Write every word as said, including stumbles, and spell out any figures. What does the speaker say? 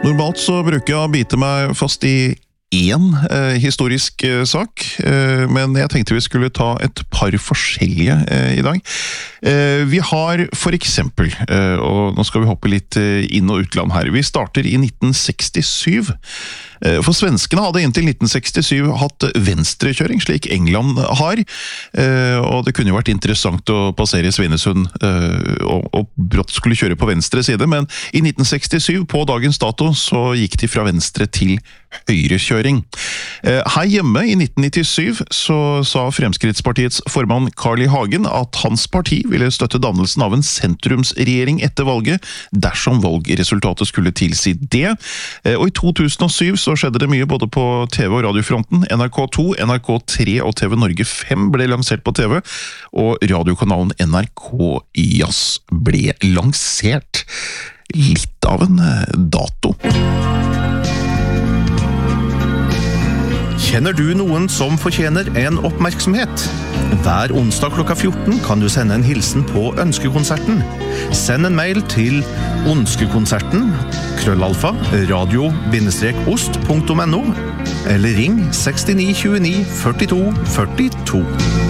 Normalt så bruker jeg å bite meg fast i én eh, historisk eh, sak, eh, men jeg tenkte vi skulle ta et par forskjellige eh, i dag. Eh, vi har for eksempel, eh, og nå skal vi hoppe litt eh, inn- og utland her, vi starter i nitten sekstisju. Eh, for svenskene hadde inntil nitten sekstisju hatt venstrekjøring, slik England har, eh, og det kunne jo vært interessant å passere Svinesund eh, og, og brått skulle kjøre på venstre side, men i nitten sekstisju, på dagens dato, så gikk de fra venstre til høyrekjøring. Her hjemme i nitten nittisju så sa Fremskrittspartiets formann Carl I. Hagen at hans parti ville støtte dannelsen av en sentrumsregjering etter valget dersom valgresultatet skulle tilsi det. Og i to tusen og syv så skjedde det mye både på T V- og radiofronten. N R K to, N R K tre og T V Norge fem ble lansert på T V, og radiokanalen N R K Jazz ble lansert. Litt av en dato. Kjenner du noen som fortjener en oppmerksomhet? Hver onsdag klokka fjorten kan du sende en hilsen på Ønskekonserten. Send en mail til ønskekonserten, krøllalfa, radio-ost punktum no, eller ring sekstini tjueni førtito førtito.